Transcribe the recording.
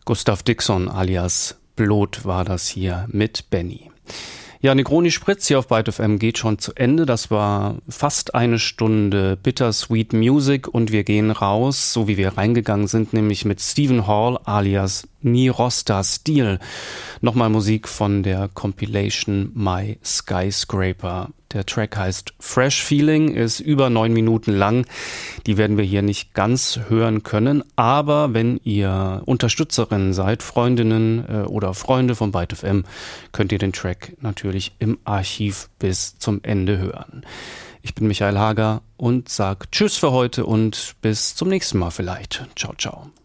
Gustav Dixon alias Blot war das hier mit Benny. Ja, Negroni Spritz hier auf Byte FM geht schon zu Ende. Das war fast eine Stunde Bittersweet Music und wir gehen raus, so wie wir reingegangen sind, nämlich mit Stephen Hall alias Nirosta Steel. Nochmal Musik von der Compilation My Skyscraper. Der Track heißt Fresh Feeling, ist über 9 Minuten lang. Die werden wir hier nicht ganz hören können, aber wenn ihr Unterstützerinnen seid, Freundinnen oder Freunde von Byte FM, könnt ihr den Track natürlich im Archiv bis zum Ende hören. Ich bin Michael Hager und sag Tschüss für heute und bis zum nächsten Mal vielleicht. Ciao, ciao.